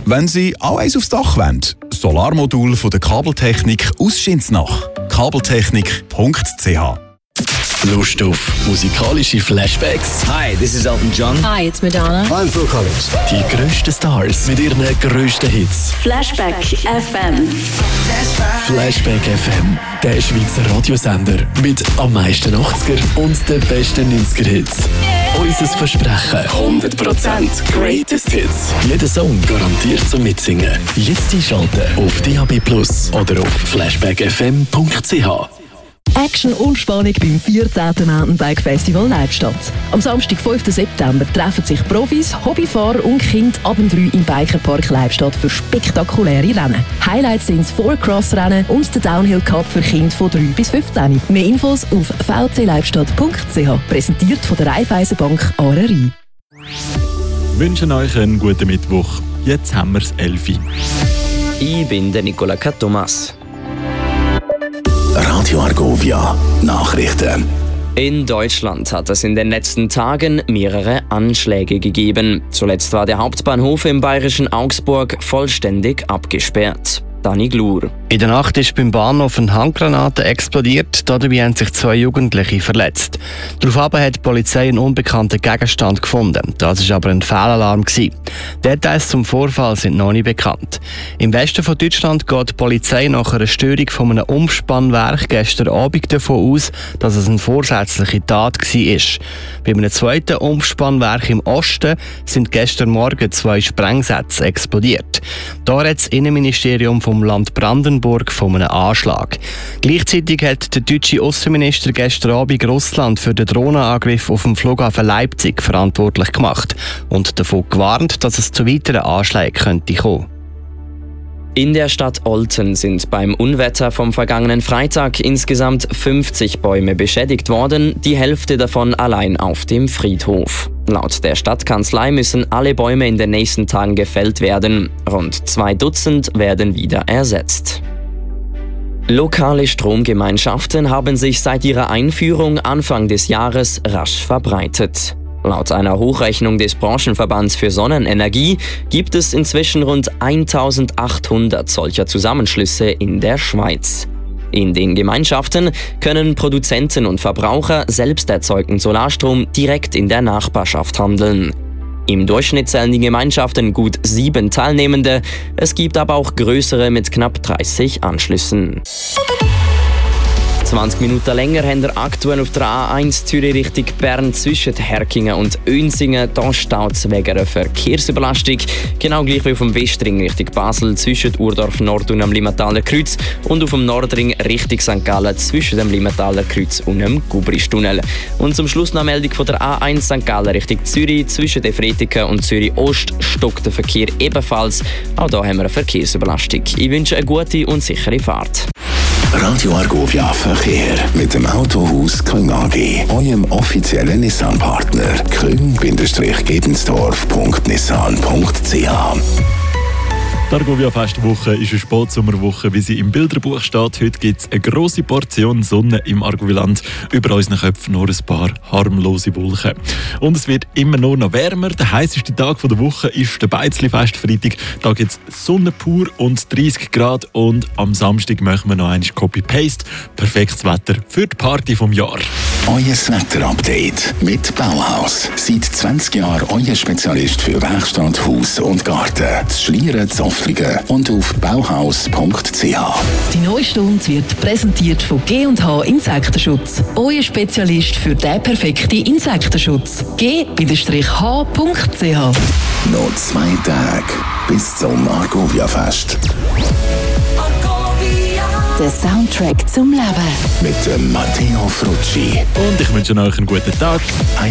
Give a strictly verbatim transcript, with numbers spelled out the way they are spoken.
wenn Sie auch eins aufs Dach wollen. Solarmodul von der Kabeltechnik aus Schinsnach. kabeltechnik punkt c h. Lust auf musikalische Flashbacks? Hi, this is Elton John. Hi, it's Madonna. I'm Phil Collins. Die grössten Stars mit ihren grössten Hits. Flashback F M. Flashback F M, der Schweizer Radiosender mit am meisten achtziger und den besten neunziger-Hits. Unser Versprechen: hundert Prozent Greatest Hits. Jeder Song garantiert zum Mitsingen. Jetzt einschalten auf D A B plus oder auf flashback f m punkt c h. Action und Spannung beim vierzehnten Mountainbike Festival Leibstadt. Am Samstag, fünften September, treffen sich Profis, Hobbyfahrer und Kinder ab dem drei im Bikerpark Leibstadt für spektakuläre Rennen. Highlights sind das Four-Cross-Rennen und der Downhill Cup für Kinder von drei bis fünfzehn. Mehr Infos auf v c leibstadt punkt c h. Präsentiert von der Raiffeisenbank Aarerei. Wir wünschen euch einen guten Mittwoch. Jetzt haben wir es elf Uhr. Ich bin der Nicola Thomas. Radio Argovia Nachrichten. In Deutschland hat es in den letzten Tagen mehrere Anschläge gegeben. Zuletzt war der Hauptbahnhof im bayerischen Augsburg vollständig abgesperrt. Dani Glur. In der Nacht ist beim Bahnhof eine Handgranate explodiert. Dabei haben sich zwei Jugendliche verletzt. Daraufhin hat die Polizei einen unbekannten Gegenstand gefunden. Das war aber ein Fehlalarm. Details zum Vorfall sind noch nicht bekannt. Im Westen von Deutschland geht die Polizei nach einer Störung von einem Umspannwerk gestern Abend davon aus, dass es eine vorsätzliche Tat war. Bei einem zweiten Umspannwerk im Osten sind gestern Morgen zwei Sprengsätze explodiert. Da hat das Innenministerium vom Land Brandenburg von einem Anschlag. Gleichzeitig hat der deutsche Außenminister gestern Abend Russland für den Drohnenangriff auf dem Flughafen Leipzig verantwortlich gemacht und davon gewarnt, dass es zu weiteren Anschlägen könnte kommen. In der Stadt Olten sind beim Unwetter vom vergangenen Freitag insgesamt fünfzig Bäume beschädigt worden, die Hälfte davon allein auf dem Friedhof. Laut der Stadtkanzlei müssen alle Bäume in den nächsten Tagen gefällt werden. Rund zwei Dutzend werden wieder ersetzt. Lokale Stromgemeinschaften haben sich seit ihrer Einführung Anfang des Jahres rasch verbreitet. Laut einer Hochrechnung des Branchenverbands für Sonnenenergie gibt es inzwischen rund eintausendachthundert solcher Zusammenschlüsse in der Schweiz. In den Gemeinschaften können Produzenten und Verbraucher selbst erzeugten Solarstrom direkt in der Nachbarschaft handeln. Im Durchschnitt zählen die Gemeinschaften gut sieben Teilnehmende, es gibt aber auch größere mit knapp dreißig Anschlüssen. zwanzig Minuten länger haben wir aktuell auf der A eins Zürich Richtung Bern zwischen Herkingen und Önsingen. Da staut es wegen einer Verkehrsüberlastung. Genau gleich wie auf dem Westring Richtung Basel zwischen Urdorf Nord und dem Limmataler Kreuz und auf dem Nordring Richtung Sankt Gallen zwischen dem Limmataler Kreuz und dem Gubristunnel. Und zum Schluss noch eine Meldung von der A eins Sankt Gallen Richtung Zürich. Zwischen Efretiken und Zürich Ost stockt der Verkehr ebenfalls. Auch hier haben wir eine Verkehrsüberlastung. Ich wünsche eine gute und sichere Fahrt. Radio Argovia Verkehr mit dem Autohaus Küng A G, eurem offiziellen Nissan-Partner. küng Gebensdorf punkt nissan punkt c h. Die Argovia Festwoche ist eine Spätsommerwoche, wie sie im Bilderbuch steht. Heute gibt es eine grosse Portion Sonne im Argoviland. Über unseren Köpfen nur ein paar harmlose Wolken. Und es wird immer nur noch wärmer. Der heisseste Tag der Woche ist der Beizli-Fest-Freitag. Da gibt es Sonne pur und dreißig Grad. Und am Samstag machen wir noch einmal Copy-Paste. Perfektes Wetter für die Party vom Jahr. Euer Wetter-Update mit Bauhaus. Seit zwanzig Jahren euer Spezialist für Werkstatt, Haus und Garten. Das Schlieren, Zoftlingen und auf bauhaus punkt c h. Die neue Stunde wird präsentiert von G und H Insektenschutz. Euer Spezialist für den perfekten Insektenschutz. G H punkt c h. Noch zwei Tage bis zum Argovia-Fest. Der Soundtrack zum Leben. Mit dem Matteo Frucci. Und ich wünsche euch einen guten Tag.